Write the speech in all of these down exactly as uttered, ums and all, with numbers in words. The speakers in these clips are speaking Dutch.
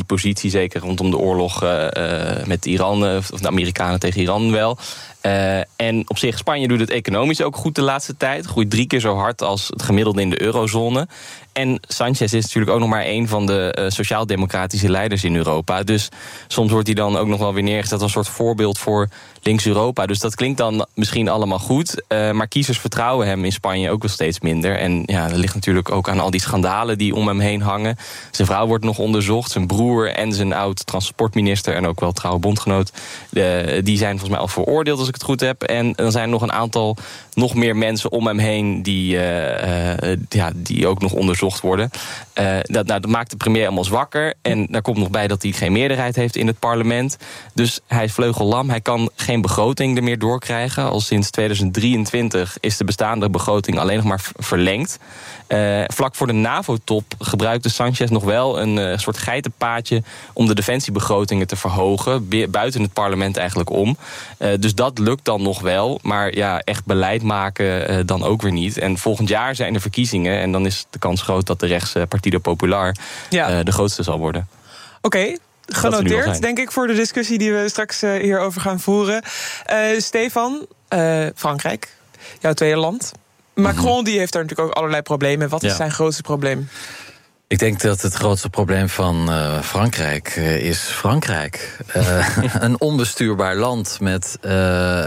die positie, zeker rondom de oorlog uh, uh, met Iran, uh, of de Amerikanen tegen Iran wel. Uh, en op zich, Spanje doet het economisch ook goed de laatste tijd. Groeit drie keer zo hard als het gemiddelde in de eurozone. En Sanchez is natuurlijk ook nog maar een van de uh, sociaal-democratische leiders in Europa. Dus soms wordt hij dan ook nog wel weer neergezet als een soort voorbeeld voor links-Europa. Dus dat klinkt dan misschien allemaal goed. Uh, maar kiezers vertrouwen hem in Spanje ook wel steeds minder. En ja, dat ligt natuurlijk ook aan al die schandalen die om hem heen hangen. Zijn vrouw wordt nog onderzocht. Zijn broer en zijn oud-transportminister en ook wel trouwe bondgenoot, Uh, die zijn volgens mij al veroordeeld, als ik het goed heb. En dan zijn er nog een aantal, nog meer mensen om hem heen die, uh, uh, ja, die ook nog onderzocht worden. Uh, dat, nou, dat maakt de premier allemaal zwakker. En daar komt nog bij dat hij geen meerderheid heeft in het parlement. Dus hij is vleugellam. Hij kan geen begroting er meer doorkrijgen. Al sinds tweeduizend drieëntwintig is de bestaande begroting alleen nog maar verlengd. Uh, vlak voor de NAVO-top gebruikte Sanchez nog wel een uh, soort geitenpaadje om de defensiebegrotingen te verhogen, buiten het parlement eigenlijk om. Uh, dus dat lukt dan nog wel, maar ja, echt beleid maken uh, dan ook weer niet. En volgend jaar zijn er verkiezingen en dan is de kans groot dat de rechtse Partido Popular ja. uh, de grootste zal worden. Oké. Okay. Genoteerd, denk ik, voor de discussie die we straks uh, hierover gaan voeren. Uh, Stefan, uh, Frankrijk, jouw tweede land. Macron die heeft daar natuurlijk ook allerlei problemen. Wat is ja. zijn grootste probleem? Ik denk dat het grootste probleem van uh, Frankrijk uh, is Frankrijk. Uh, een onbestuurbaar land met uh,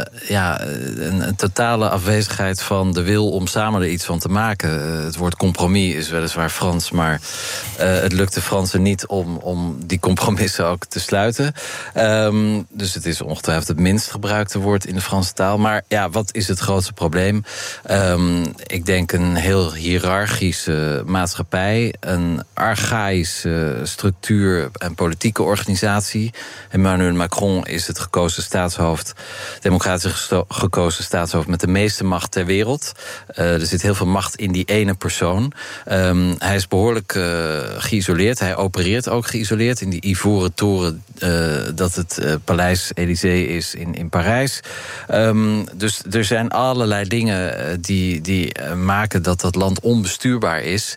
ja, een, een totale afwezigheid van de wil om samen er iets van te maken. Uh, het woord compromis is weliswaar Frans, maar uh, het lukt de Fransen niet om, om die compromissen ook te sluiten. Um, dus het is ongetwijfeld het minst gebruikte woord in de Franse taal. Maar ja, wat is het grootste probleem? Um, ik denk een heel hiërarchische maatschappij, een een archaïsche structuur en politieke organisatie. Emmanuel Macron is het gekozen staatshoofd, democratisch gekozen staatshoofd met de meeste macht ter wereld. Uh, er zit heel veel macht in die ene persoon. Um, hij is behoorlijk uh, geïsoleerd. Hij opereert ook geïsoleerd in die ivoren toren uh, dat het uh, Paleis Élysée is in, in Parijs. Um, dus er zijn allerlei dingen uh, die, die uh, maken dat dat land onbestuurbaar is.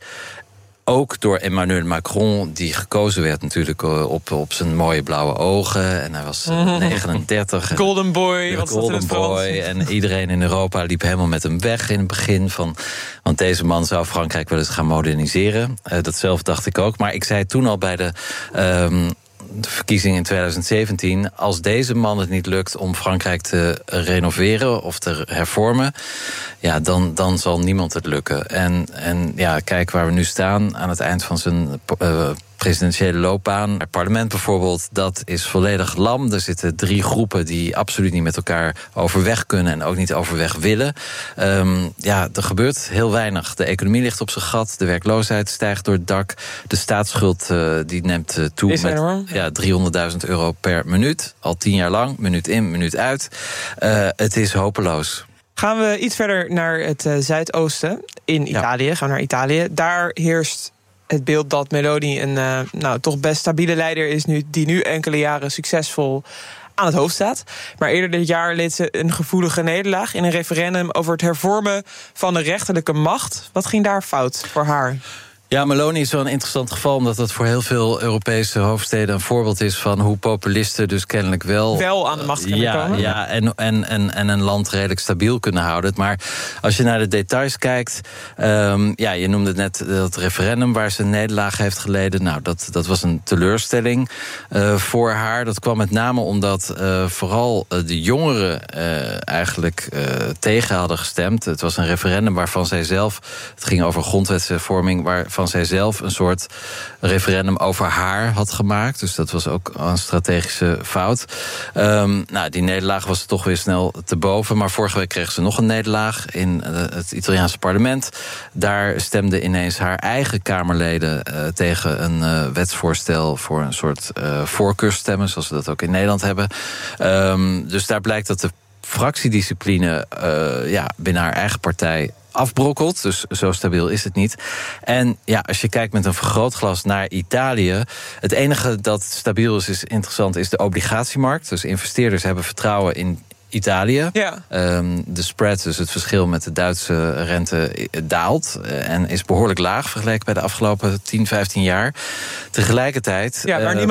Ook door Emmanuel Macron, die gekozen werd natuurlijk op, op zijn mooie blauwe ogen. En hij was negenendertig. Golden boy. Wat golden boy. En iedereen in Europa liep helemaal met hem weg in het begin. Van, want deze man zou Frankrijk wel eens gaan moderniseren. Uh, dat zelf dacht ik ook. Maar ik zei toen al bij de Um, de verkiezing in tweeduizend zeventien... als deze man het niet lukt om Frankrijk te renoveren of te hervormen, ja, dan, dan zal niemand het lukken. En, en ja, kijk waar we nu staan aan het eind van zijn uh, presidentiële loopbaan. Het parlement bijvoorbeeld, dat is volledig lam. Er zitten drie groepen die absoluut niet met elkaar overweg kunnen en ook niet overweg willen. Um, ja, er gebeurt heel weinig. De economie ligt op zijn gat, de werkloosheid stijgt door het dak, de staatsschuld uh, die neemt uh, toe is met enorm. ja, driehonderdduizend euro per minuut. Al tien jaar lang, minuut in, minuut uit. Uh, het is hopeloos. Gaan we iets verder naar het uh, zuidoosten, in Italië. Ja. Gaan we naar Italië. Daar heerst het beeld dat Meloni een uh, nou, toch best stabiele leider is, nu, die nu enkele jaren succesvol aan het hoofd staat. Maar eerder dit jaar leed ze een gevoelige nederlaag in een referendum over het hervormen van de rechterlijke macht. Wat ging daar fout voor haar? Ja, Meloni is wel een interessant geval, omdat dat voor heel veel Europese hoofdsteden een voorbeeld is van hoe populisten dus kennelijk wel wel aan de macht kunnen ja, komen. Ja, en, en, en, en een land redelijk stabiel kunnen houden. Maar als je naar de details kijkt, um, ja, je noemde net dat referendum waar ze een nederlaag heeft geleden. Nou, dat, dat was een teleurstelling uh, voor haar. Dat kwam met name omdat uh, vooral uh, de jongeren uh, eigenlijk uh, tegen hadden gestemd. Het was een referendum waarvan zij zelf, het ging over grondwetshervorming, waarvan van zij zelf een soort referendum over haar had gemaakt. Dus dat was ook een strategische fout. Um, nou, die nederlaag was toch weer snel te boven. Maar vorige week kreeg ze nog een nederlaag in uh, het Italiaanse parlement. Daar stemden ineens haar eigen Kamerleden uh, tegen een uh, wetsvoorstel voor een soort uh, voorkeursstemmen, zoals we dat ook in Nederland hebben. Um, dus daar blijkt dat de fractiediscipline uh, ja, binnen haar eigen partij afbrokkelt, dus zo stabiel is het niet. En ja, als je kijkt met een vergrootglas naar Italië, het enige dat stabiel is, is interessant, is de obligatiemarkt. Dus investeerders hebben vertrouwen in Italië. Ja. Um, de spread, dus het verschil met de Duitse rente, daalt en is behoorlijk laag vergeleken bij de afgelopen tien, vijftien jaar. Tegelijkertijd Ja, waar uh,